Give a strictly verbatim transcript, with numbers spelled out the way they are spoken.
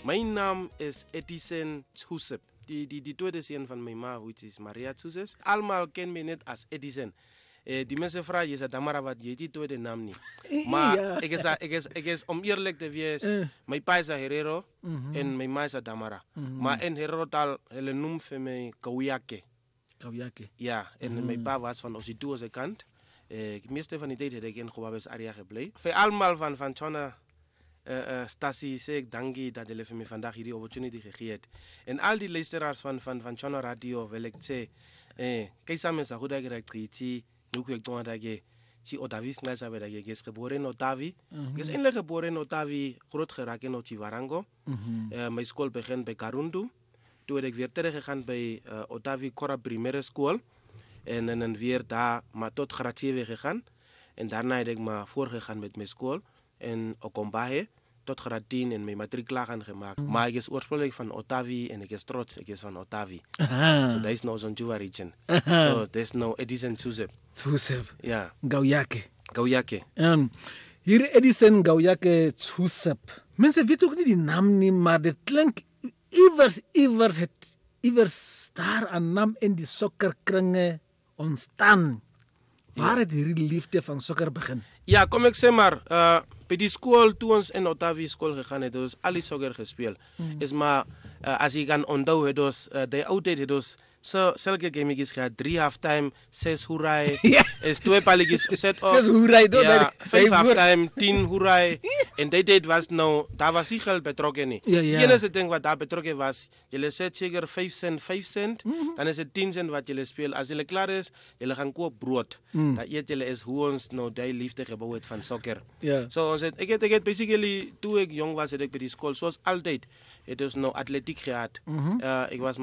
Mijn naam is Edison Tshousep. Die, die, die tweede zin van mijn ma, which is Maria Tshousep. Allemaal kennen me net als Edison. Eh, die mensen vragen, je zegt, Damara, wat je die tweede naam niet. Maar ja. ik, is, ik, is, ik is, om eerlijk te wezen, uh. mijn pa is Herero mm-hmm. en mijn ma is Damara. Mm-hmm. Maar in Herero taal, hele noem voor mij Kauyake. Kauyake? Ja, en mm-hmm. mijn pa was van Osituose kant. De uh, meeste van die tijd heb ik in Gowabes area gebleven. Voor allemaal van, van Chona uh, uh, Stasi zeg ik dank je dat jullie me vandaag hier die opportunity gegeven. En al die luisteraars van, van, van Chona Radio wil ik zeggen, eh, kijk samen zo goed dat ik het nu ik toen dat je si Otavi snel zou dat je is geboren in Otavi. Ik is eindelijk geboren in Otavi, groot geraakt in Ochiwarango. Mm-hmm. Uh, mijn school begint bij Karundu. Toen ben ik weer teruggegaan bij uh, Otavi Kora Primaire School. En, en dan weer daar, maar tot graad zeven gegaan. En daarna heb ik maar voorgegaan met mijn school. En Okombahe, tot graad tien en mijn matricula gaan gemaakt. Mm. Maar ik is oorspronkelijk van Otavi en ik is trots, ik is van Otavi. So dat is nou zo'n Juba region. So dat is nou Edison Tshousep. Tshousep. Ja. Gauyake. Gauyake. Um, hier Edison Gauyake Tshousep. Mensen weten ook niet die naam niet, maar dit klinkt ivers, ivers, het, ivers daar een naam in die sokkerkringen ontstaan. Waar het die liefde van sokker begint? Ja, kom ik zeg maar. Uh, bij die school, toen ons in Otavi school gegaan hebben, dus alle sokker gespeeld. Mm. Is maar, uh, als ik kan onthouden, dus uh, de oudheid, dus zo, zulke game is gehad, drie halftime, zes hoerai, is twee palletjes set op. Zes hoerai, door ja, vijf halftime, tien hoerai. En die tijd was nou, daar was niet geld betrokken niet. Ja, ja. Het enige ding wat daar betrokken was, je zet zeker vijf cent, vijf cent, mm-hmm. dan is het tien cent wat je speelt. Als je klaar is, je gaan koop brood. Mm. Dat eet je is hoe ons nou die liefde gebouwd heeft van sokker. Ja. So, ik heb, ik heb basically, toen ik jong was, heb ik bij die school, zoals altijd, het is nou atletiek gehad. Mm-hmm. Uh, ik was